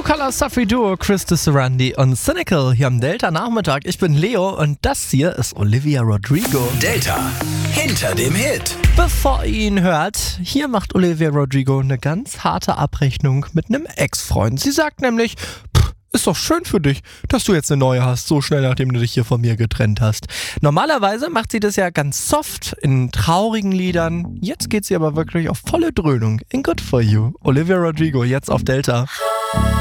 True Color Safi Duo, Chris Sarandi und Cynical hier am Delta Nachmittag. Ich bin Leo und das hier ist Olivia Rodrigo. Delta hinter dem Hit. Bevor ihr ihn hört, hier macht Olivia Rodrigo eine ganz harte Abrechnung mit einem Ex-Freund. Sie sagt nämlich, ist doch schön für dich, dass du jetzt eine neue hast, so schnell nachdem du dich hier von mir getrennt hast. Normalerweise macht sie das ja ganz soft in traurigen Liedern. Jetzt geht sie aber wirklich auf volle Dröhnung in Good For You. Olivia Rodrigo, jetzt auf Delta.